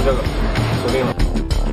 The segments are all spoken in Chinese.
这个指令了。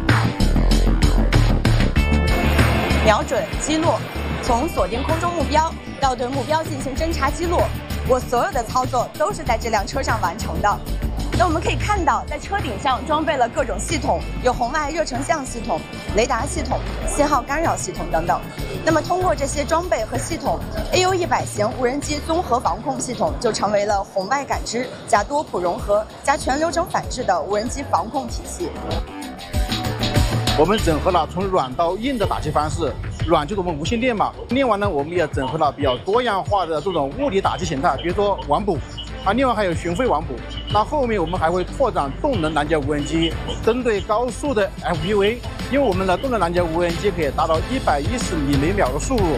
瞄准击落，从锁定空中目标到对目标进行侦察击落，我所有的操作都是在这辆车上完成的。那我们可以看到，在车顶上装备了各种系统，有红外热成像系统、雷达系统、信号干扰系统等等。那么通过这些装备和系统 ，AU100型无人机综合防控系统就成为了红外感知加多谱融合加全流程反制的无人机防控体系。 我们整合了从软到硬的打击方式，软就是我们无线电嘛。另外呢，我们也整合了比较多样化的这种物理打击形态，比如说网捕，另外还有巡飞网捕。那后面我们还会拓展动能拦截无人机，针对高速的 FPV， 因为我们的动能拦截无人机可以达到110米每秒的速度。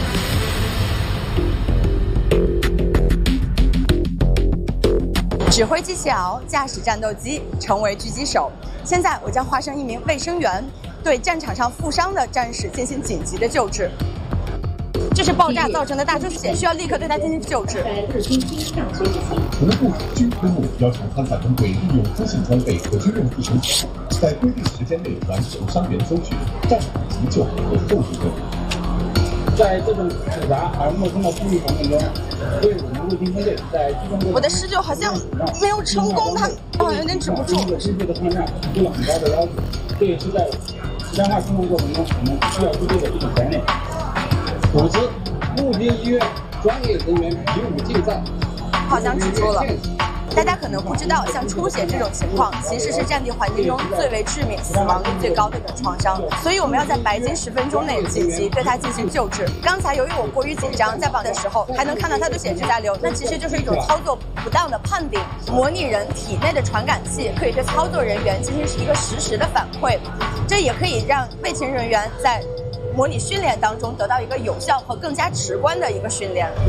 指挥机器鳌，驾驶战斗机，成为狙击手。现在我将化身一名卫生员，对战场上负伤的战士进行紧急的救治。这是爆炸造成的大出血，需要立刻对他进行救治。 除了部署军科目，要求参赛分队利用通信装备和军用地形图，在规定时间内完成伤员搜寻、战场急救和后续任务。 在这种复杂而陌生的区域环境中，为我们卫星分队在机动过程中， 我的施救好像没有成功，他有点止不住。 施救的方向提出了很高的要求，这也是在实战化行动过程中我们需要具备的一种概念。组织陆军医院专业人员比武竞赛， 好像止住了。大家可能不知道，像出血这种情况，其实是战地环境中最为致命、死亡率最高的一种创伤，所以我们要在白金10分钟内紧急对它进行救治。刚才由于我过于紧张，在绑的时候还能看到他的血质在流，那其实就是一种操作不当的判定。模拟人体内的传感器可以对操作人员进行一个实时的反馈，这也可以让卫勤人员在模拟训练当中得到一个有效和更加直观的一个训练。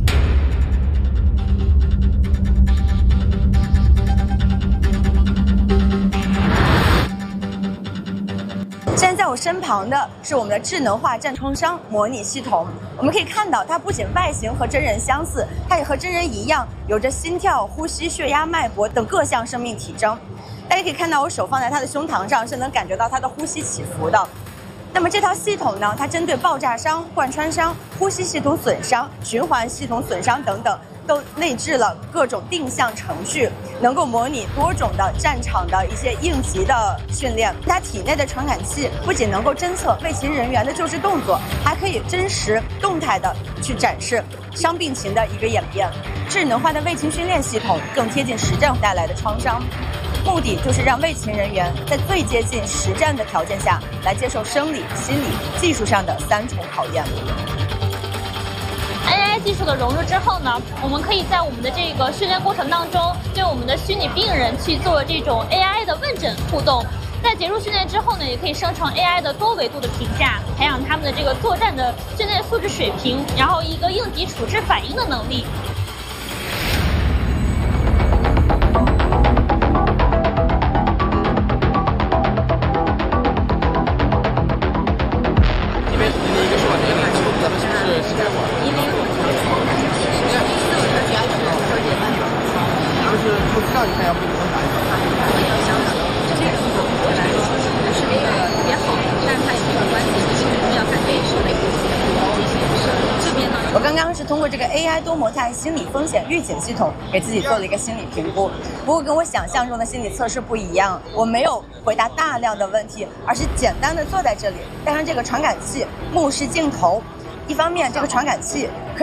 现在在我身旁的是我们的智能化战创伤模拟系统。我们可以看到，它不仅外形和真人相似，它也和真人一样，有着心跳、呼吸、血压、脉搏等各项生命体征。大家可以看到，我手放在它的胸膛上，是能感觉到它的呼吸起伏的。那么这套系统呢，它针对爆炸伤、贯穿伤、呼吸系统损伤、循环系统损伤等等，都内置了各种定向程序，能够模拟多种的战场的一些应急的训练。它体内的传感器不仅能够侦测卫勤人员的救治动作，还可以真实动态的去展示伤病情的一个演变。智能化的卫勤训练系统更贴近实战带来的创伤。目的就是让卫勤人员在最接近实战的条件下来接受生理、心理、技术上的3重考验。 AI 技术的融入之后呢，我们可以在我们的这个训练过程当中，对我们的虚拟病人去做这种 AI 的问诊互动。在结束训练之后呢，也可以生成 AI 的多维度的评价，培养他们的这个作战的训练素质水平，然后一个应急处置反应的能力。 我刚刚是通过这个 AI 多模态心理风险预警系统给自己做了一个心理评估，不过跟我想象中的心理测试不一样，我没有回答大量的问题，而是简单的坐在这里，带上这个传感器，目视镜头。一方面，这个传感器